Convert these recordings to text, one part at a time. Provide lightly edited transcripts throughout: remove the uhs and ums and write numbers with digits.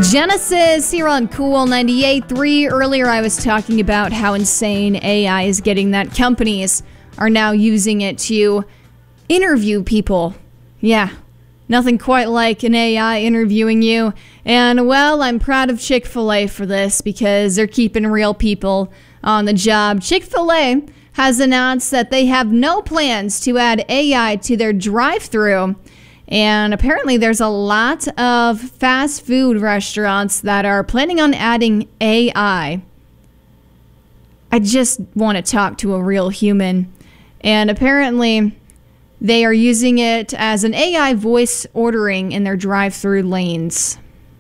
Genesis here on Cool 98.3. Earlier I was talking about how insane AI is getting that companies are now using it to interview people. Yeah, nothing quite like an AI interviewing you. And well, I'm proud of Chick-fil-A for this because they're keeping real people on the job. Chick-fil-A has announced that they have no plans to add AI to their drive-thru. And apparently there's a lot of fast food restaurants that are planning on adding AI. I just want to talk to a real human. And apparently they are using it as an AI voice ordering in their drive-through lanes.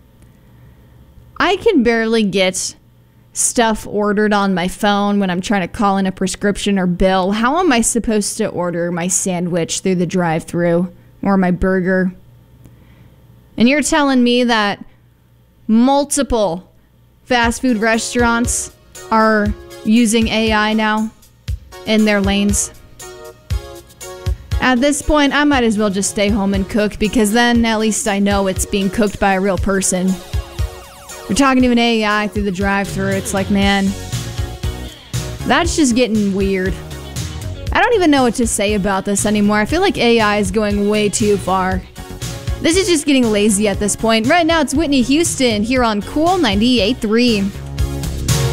I can barely get stuff ordered on my phone when I'm trying to call in a prescription or bill. How am I supposed to order my sandwich through the drive-through? Or my burger? And you're telling me that multiple fast food restaurants are using AI now in their lanes? At this point, I might as well just stay home and cook, because then at least I know it's being cooked by a real person. You're talking to an AI through the drive-thru. It's like, man, that's just getting weird. I don't even know what to say about this anymore. I feel like AI is going way too far. This is just getting lazy at this point. Right now, it's Whitney Houston here on Cool 98.3.